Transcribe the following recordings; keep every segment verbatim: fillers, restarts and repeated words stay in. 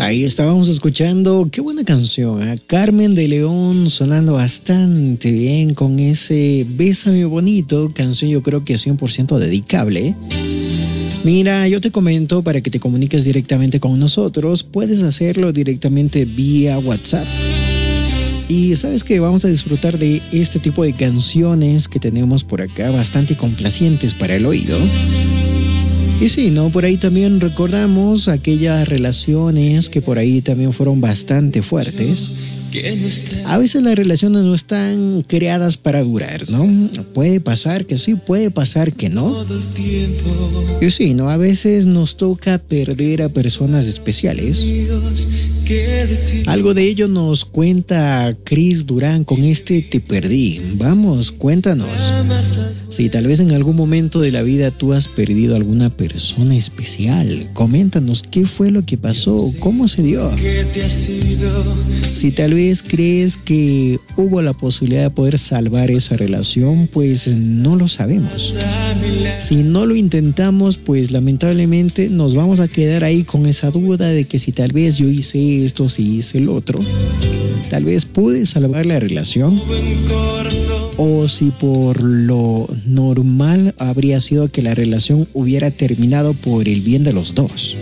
Ahí estábamos escuchando, qué buena canción, ¿eh? Carmen de León sonando bastante bien con ese Bésame Bonito, canción yo creo que cien por ciento dedicable. Mira, yo te comento para que te comuniques directamente con nosotros, puedes hacerlo directamente vía WhatsApp. Y sabes que vamos a disfrutar de este tipo de canciones que tenemos por acá, bastante complacientes para el oído. Y sí, ¿no? Por ahí también recordamos aquellas relaciones que por ahí también fueron bastante fuertes. A veces las relaciones no están creadas para durar, ¿no? Puede pasar que sí, puede pasar que no. Y sí, ¿no? A veces nos toca perder a personas especiales. Algo de ello nos cuenta Chris Durán con este Te Perdí. Vamos, cuéntanos. Si tal vez en algún momento de la vida tú has perdido a alguna persona especial, coméntanos qué fue lo que pasó, cómo se dio. Si tal vez crees que hubo la posibilidad de poder salvar esa relación, pues no lo sabemos. Si no lo intentamos, pues lamentablemente nos vamos a quedar ahí con esa duda de que si tal vez yo hice esto, si hice el otro, tal vez pude salvar la relación, o si por lo normal habría sido que la relación hubiera terminado por el bien de los dos.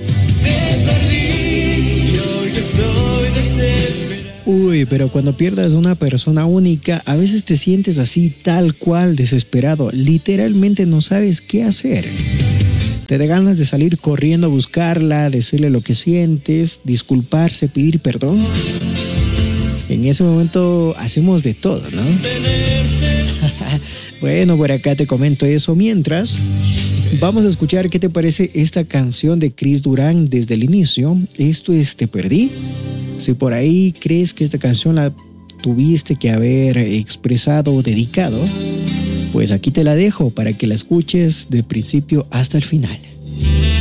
Uy, pero cuando pierdas una persona única, a veces te sientes así, tal cual, desesperado. Literalmente no sabes qué hacer. Te da ganas de salir corriendo a buscarla, decirle lo que sientes, disculparse, pedir perdón. En ese momento hacemos de todo, ¿no? Bueno, por acá te comento eso. Mientras, vamos a escuchar qué te parece esta canción de Chris Durán desde el inicio. Esto es Te Perdí. Si por ahí crees que esta canción la tuviste que haber expresado o dedicado, pues aquí te la dejo para que la escuches de principio hasta el final.